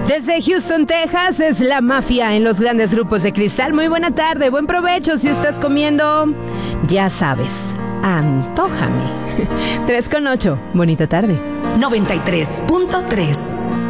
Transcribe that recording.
Desde Houston, Texas, es La Mafia en los grandes grupos de cristal. Muy buena tarde, buen provecho si estás comiendo. Ya sabes, antójame. 3:08, bonita tarde. 93.3